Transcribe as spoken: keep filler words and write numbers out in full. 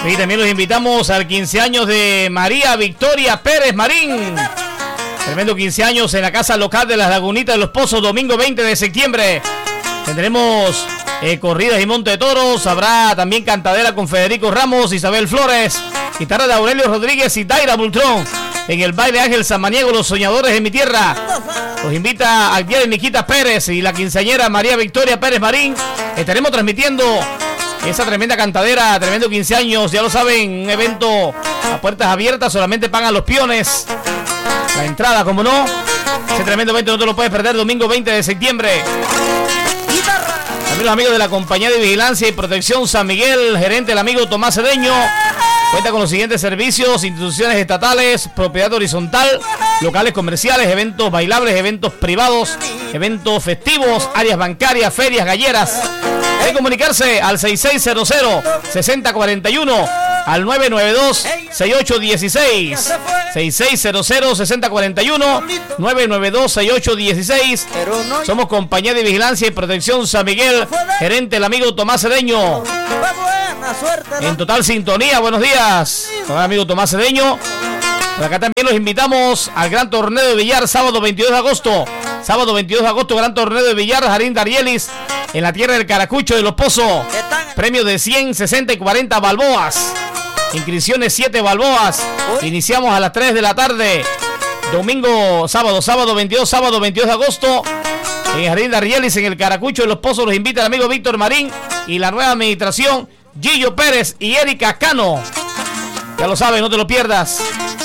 Y también los invitamos al quince años de María Victoria Pérez Marín. Tremendo quince años en la casa local de las Lagunitas de los Pozos, domingo veinte de septiembre. Tendremos eh, corridas y monte de toros. Habrá también cantadera con Federico Ramos, Isabel Flores, guitarra de Aurelio Rodríguez y Daira Bultrón. En el baile Ángel Samaniego, los soñadores de mi tierra. Los invita Agdiel y Niquita Pérez y la quinceañera María Victoria Pérez Marín. Estaremos transmitiendo esa tremenda cantadera, tremendo quince años. Ya lo saben, un evento a puertas abiertas, solamente pagan los peones la entrada, como no. Ese tremendo evento no te lo puedes perder, domingo veinte de septiembre. También los amigos de la Compañía de Vigilancia y Protección San Miguel, gerente el amigo Tomás Cedeño, cuenta con los siguientes servicios: instituciones estatales, propiedad horizontal, locales comerciales, eventos bailables, eventos privados, eventos festivos, áreas bancarias, ferias, galleras. Hay que comunicarse al seis seis cero cero, seis cero cuatro uno, al nueve nueve dos, seis ocho uno seis, seis seis cero cero, seis cero cuatro uno, nueve nueve dos, seis ocho uno seis. Somos Compañía de Vigilancia y Protección San Miguel, gerente el amigo Tomás Cedeño. En total sintonía, buenos días, con el amigo Tomás Cedeño. Por acá también los invitamos al gran torneo de billar, sábado veintidós de agosto. Sábado veintidós de agosto, gran torneo de billar, Jardín Darielis, en la tierra del Caracucho de los Pozos. Premio de cien, sesenta y cuarenta balboas. Inscripciones siete balboas. Iniciamos a las tres de la tarde. Domingo, sábado, sábado veintidós, sábado veintidós de agosto. En Jardín Darielis, en el Caracucho de los Pozos, los invita el amigo Víctor Marín y la nueva administración, Gillo Pérez y Erika Cano. Ya lo sabes, no te lo pierdas.